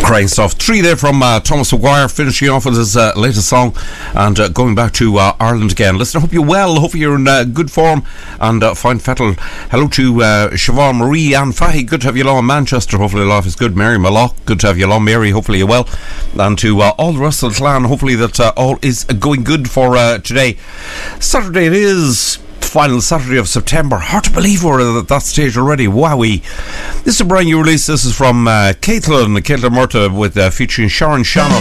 Great stuff. 3 there from Thomas Maguire, finishing off with his latest song and going back to Ireland again. Listen, I hope you're well. Hopefully you're in good form and fine fettle. Hello to Siobhan Marie and Fahy. Good to have you along in Manchester. Hopefully life is good. Mary Malloch. Good to have you along, Mary. Hopefully you're well. And to all the rest of the clan, hopefully that all is going good for today. Saturday it is. Final Saturday of September. Hard to believe we're at that stage already. Wowee. This is a brand new release. This is from Caitlin Murta with featuring Sharon Shannon.